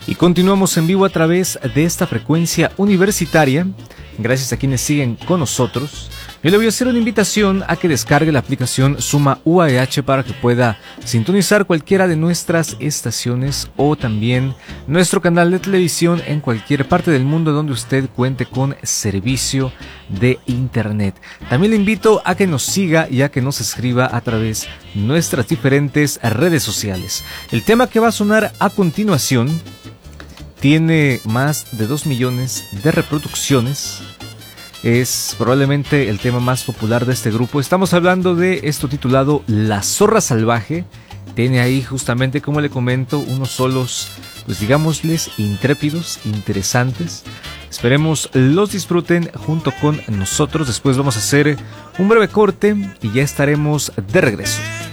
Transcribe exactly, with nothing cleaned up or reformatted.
Y continuamos en vivo a través de esta frecuencia universitaria. Gracias a quienes siguen con nosotros. Yo le voy a hacer una invitación a que descargue la aplicación Suma U A E H para que pueda sintonizar cualquiera de nuestras estaciones o también nuestro canal de televisión en cualquier parte del mundo donde usted cuente con servicio de internet. También le invito a que nos siga y a que nos escriba a través de nuestras diferentes redes sociales. El tema que va a sonar a continuación tiene más de dos millones de reproducciones. Es probablemente el tema más popular de este grupo. Estamos hablando de esto titulado La Zorra Salvaje. Tiene ahí justamente, como le comento, unos solos, pues digámosles, intrépidos, interesantes. Esperemos los disfruten junto con nosotros. Después vamos a hacer un breve corte y ya estaremos de regreso.